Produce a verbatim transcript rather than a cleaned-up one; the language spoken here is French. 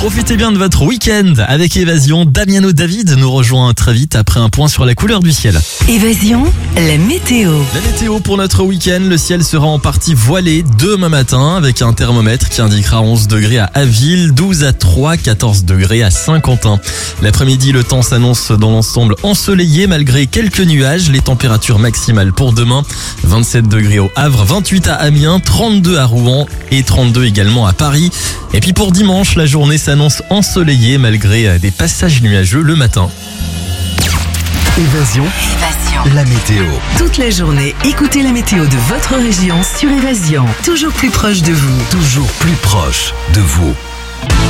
Profitez bien de votre week-end avec Évasion. Damiano David nous rejoint très vite après un point sur la couleur du ciel. Évasion, la météo. La météo pour notre week-end, le ciel sera en partie voilé demain matin avec un thermomètre qui indiquera onze degrés à Aville, douze à Troyes, quatorze degrés à Saint-Quentin. L'après-midi, le temps s'annonce dans l'ensemble ensoleillé malgré quelques nuages. Les températures maximales pour demain, vingt-sept degrés au Havre, vingt-huit à Amiens, trente-deux à Rouen et trente-deux également à Paris. Et puis pour dimanche, la journée s'annonce ensoleillée malgré des passages nuageux le matin. Évasion, Évasion. la météo. Toute la journée, écoutez la météo de votre région sur Évasion. Toujours plus proche de vous. Toujours plus proche de vous.